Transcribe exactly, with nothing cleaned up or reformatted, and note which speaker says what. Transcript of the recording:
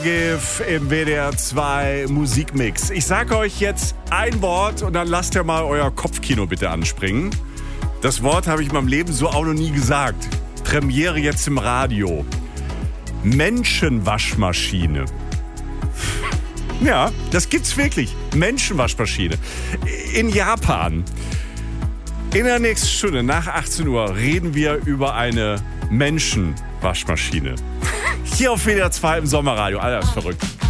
Speaker 1: GIF im W D R zwei Musikmix. Ich sage euch jetzt ein Wort und dann lasst ihr mal euer Kopfkino bitte anspringen. Das Wort habe ich in meinem Leben so auch noch nie gesagt. Premiere jetzt im Radio. Menschenwaschmaschine. Ja, das gibt's wirklich. Menschenwaschmaschine. In Japan. In der nächsten Stunde nach achtzehn Uhr reden wir über eine Menschenwaschmaschine. Hier auf W D R zwei im Sommerradio. Alles verrückt.